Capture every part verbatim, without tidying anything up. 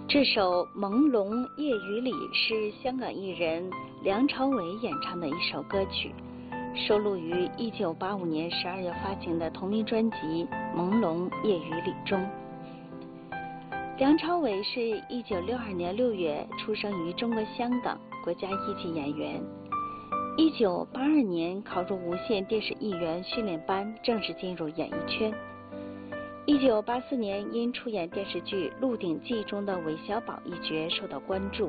这首《朦胧夜雨里》是香港艺人梁朝伟演唱的一首歌曲，收录于一九八五年十二月发行的同名专辑《朦胧夜雨里》中。梁朝伟是一九六二年六月出生于中国香港，国家一级演员。一九八二年考入无线电视艺员训练班，正式进入演艺圈。一九八四年因出演电视剧《鹿鼎记》中的韦小宝一角受到关注。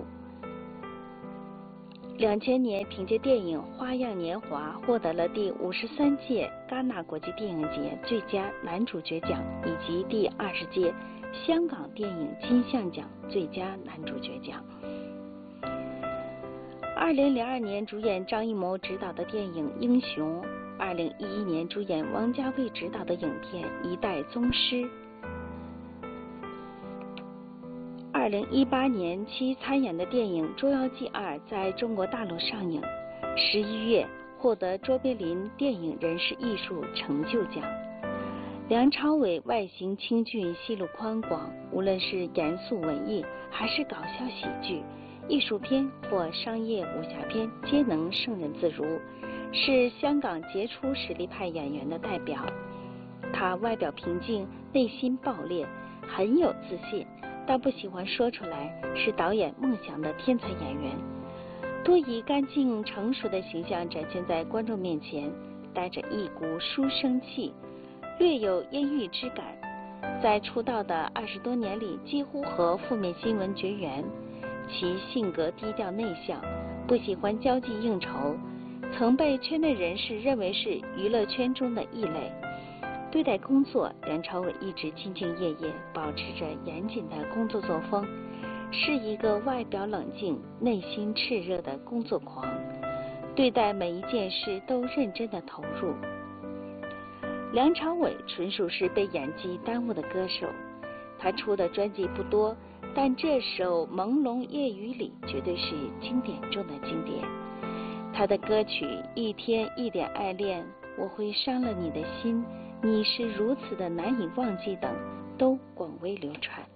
两千年凭借电影《花样年华》获得了第五十三届戛纳国际电影节最佳男主角奖以及第二十届香港电影金像奖最佳男主角奖。二零零二年主演张艺谋执导的电影《英雄》，二零一一年主演王家卫执导的影片《一代宗师》。二零一八年其参演的电影《捉妖记二》在中国大陆上映，十一月获得卓别林电影人士艺术成就奖。梁朝伟外形清俊，戏路宽广，无论是严肃文艺还是搞笑喜剧、艺术片或商业武侠片，皆能胜任自如，是香港杰出实力派演员的代表。他外表平静，内心爆裂，很有自信，但不喜欢说出来，是导演梦想的天才演员。多以干净成熟的形象展现在观众面前，带着一股书生气，略有阴郁之感。在出道的二十多年里，几乎和负面新闻绝缘。其性格低调内向，不喜欢交际应酬，曾被圈内人士认为是娱乐圈中的异类。对待工作，梁朝伟一直兢兢业业，保持着严谨的工作作风，是一个外表冷静、内心炽热的工作狂，对待每一件事都认真的投入。梁朝伟纯属是被演技耽误的歌手，他出的专辑不多，但这首《朦胧夜雨里》绝对是经典中的经典。他的歌曲《一天一点爱恋》、我会伤了你的心、你是如此的难以忘记等，都广为流传。